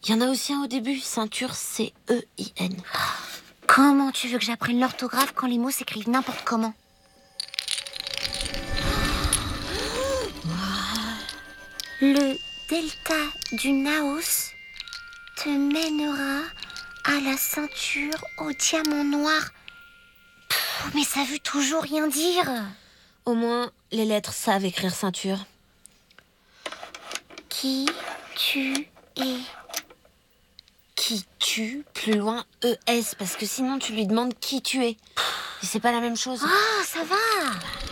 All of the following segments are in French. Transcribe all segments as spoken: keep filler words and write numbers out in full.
Il y en a aussi un au début, ceinture, C E I N. Comment tu veux que j'apprenne l'orthographe quand les mots s'écrivent n'importe comment? Le delta du Naos te mènera à la ceinture au diamant noir. Pff, mais ça veut toujours rien dire. Au moins, les lettres savent écrire ceinture. Qui tu es? Qui tu, plus loin E S, parce que sinon tu lui demandes qui tu es. Et c'est pas la même chose. Ah, ça va.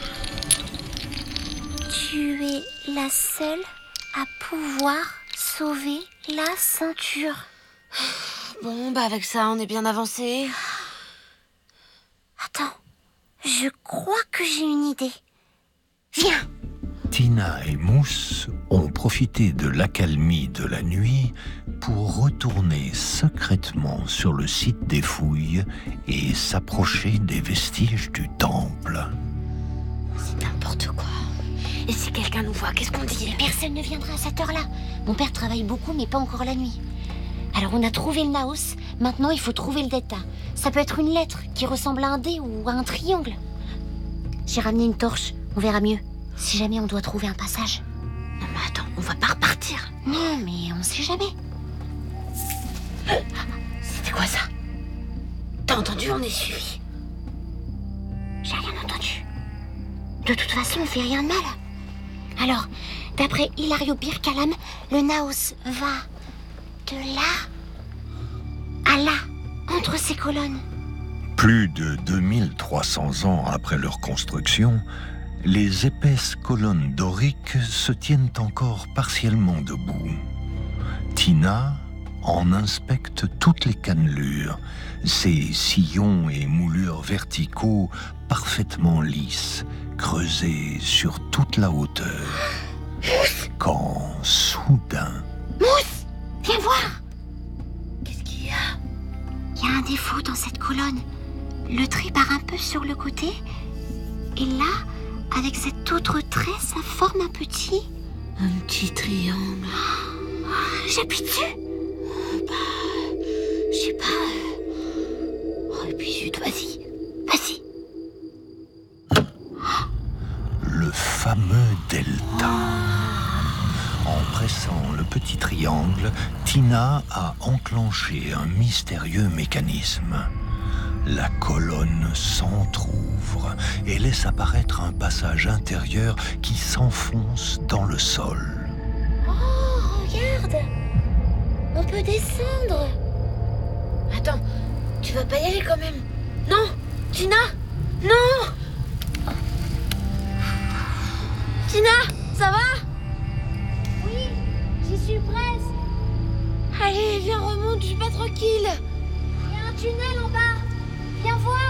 Tu es la seule à pouvoir sauver la ceinture. Bon, bah avec ça, on est bien avancé. Attends, je crois que j'ai une idée. Viens. Tina et Mousse ont profité de l'accalmie de la nuit pour retourner secrètement sur le site des fouilles et s'approcher des vestiges du temple. C'est n'importe quoi. Et si quelqu'un nous voit, qu'est-ce qu'on dit? Personne ne viendra à cette heure-là. Mon père travaille beaucoup, mais pas encore la nuit. Alors on a trouvé le Naos, maintenant il faut trouver le delta. Ça peut être une lettre qui ressemble à un dé ou à un triangle. J'ai ramené une torche, on verra mieux. Si jamais on doit trouver un passage. Non mais attends, on va pas repartir. Non mais on sait jamais. C'était quoi ça? T'as entendu? On est suivi. J'ai rien entendu. De toute façon, on fait rien de mal. Alors, d'après Hilario Birkalam, le Naos va de là à là, entre ces colonnes. Plus de deux mille trois cents ans après leur construction, les épaisses colonnes doriques se tiennent encore partiellement debout. Tina en inspecte toutes les cannelures, ces sillons et moulures verticaux parfaitement lisses, creusés sur toute la hauteur. Quand soudain... Mousse, viens voir. Qu'est-ce qu'il y a? Il y a un défaut dans cette colonne. Le trait part un peu sur le côté, et là, avec cet autre trait, ça forme un petit... Un petit triangle. J'appuie dessus. Bah... Je sais pas... Oh, et puis zut, vas-y. Vas-y. Le fameux delta. En pressant le petit triangle, Tina a enclenché un mystérieux mécanisme. La colonne s'entr'ouvre et laisse apparaître un passage intérieur qui s'enfonce dans le sol. Oh, regarde. On peut descendre. Attends, tu vas pas y aller quand même? Non, Tina, non. Tina, ça va? Oui, j'y suis presque. Allez, viens, remonte, je suis pas tranquille. Il y a un tunnel en bas. Viens voir.